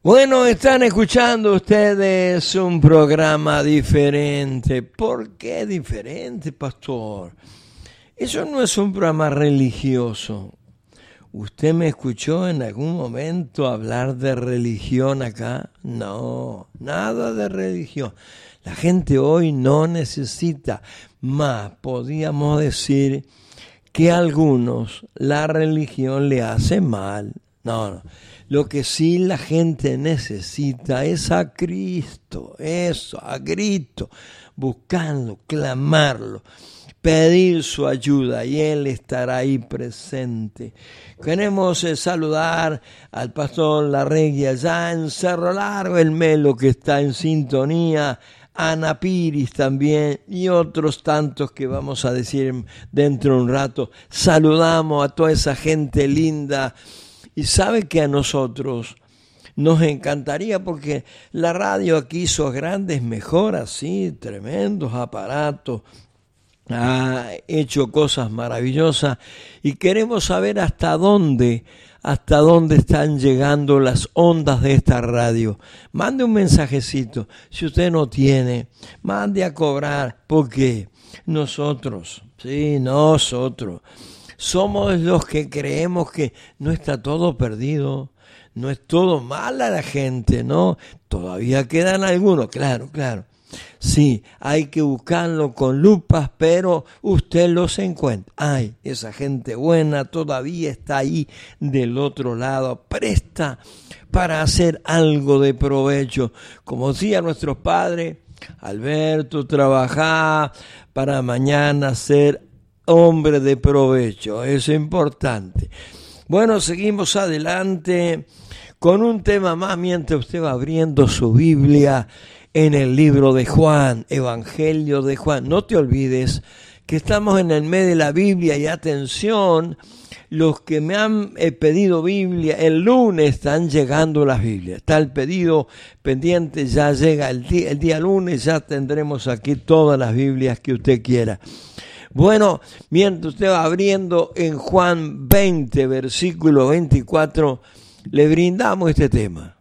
Bueno, están escuchando ustedes un programa diferente. ¿Por qué diferente, pastor? Eso no es un programa religioso. ¿Usted me escuchó en algún momento hablar de religión acá? No, nada de religión. La gente hoy no necesita más. Podríamos decir que a algunos la religión le hace mal. No. Lo que sí la gente necesita es a Cristo, eso, a grito, buscarlo, clamarlo, pedir su ayuda y Él estará ahí presente. Queremos saludar al pastor Larregui allá en Cerro Largo, el Melo que está en sintonía, Ana Piris también y otros tantos que vamos a decir dentro de un rato. Saludamos a toda esa gente linda. Y sabe que a nosotros nos encantaría, porque la radio aquí hizo grandes mejoras, sí, tremendos aparatos, ha hecho cosas maravillosas y queremos saber hasta dónde están llegando las ondas de esta radio. Mande un mensajecito, si usted no tiene, mande a cobrar, porque nosotros somos los que creemos que no está todo perdido, no es todo mal a la gente, ¿no? Todavía quedan algunos, claro. Sí, hay que buscarlo con lupas, pero usted los encuentra. Ay, esa gente buena todavía está ahí del otro lado, presta para hacer algo de provecho. Como decía nuestros padres, Alberto, trabajá para mañana ser hombre de provecho, eso es importante. Bueno, seguimos adelante con un tema más mientras usted va abriendo su Biblia en el libro de Juan, Evangelio de Juan. No te olvides que estamos en el mes de la Biblia y atención, los que me han pedido Biblia, el lunes están llegando las Biblias. Está el pedido pendiente, ya llega el día lunes, ya tendremos aquí todas las Biblias que usted quiera. Bueno, mientras usted va abriendo en Juan 20, versículo 24, le brindamos este tema.